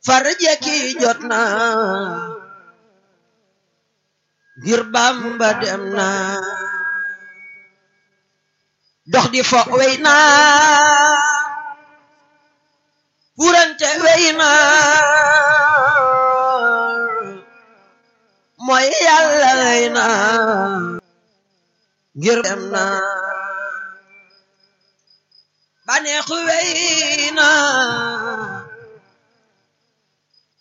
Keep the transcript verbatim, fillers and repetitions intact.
farjeki jot na ngir Bamba dem na dox di fo wey na purante wey na mooy Yàlla wey na ngir dem na baneexu wey na